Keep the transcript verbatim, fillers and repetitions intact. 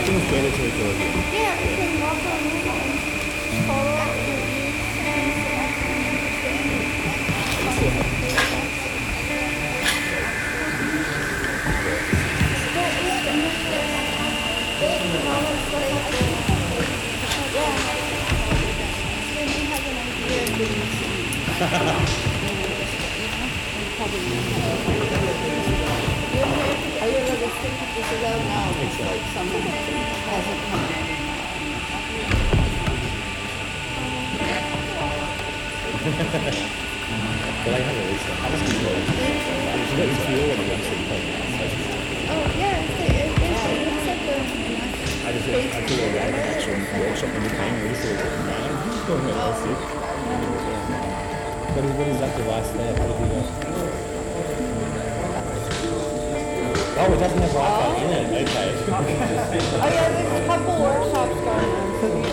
think it's better to record here. Yeah, we can walk on the follow up reviews and Are you ever listening to this alone now? It's like someone hasn't come in. But I have a list. How does it go? It's not if you already want to oh yeah, it's, it, it, it looks like a I just I thought we had an actual workshop when we came. We just sort of talking about it. Talking about this. What is what is that device there? How do you go? Oh, it doesn't have Wi-Fi in it. Okay. Oh yeah, there's a couple workshops going on. So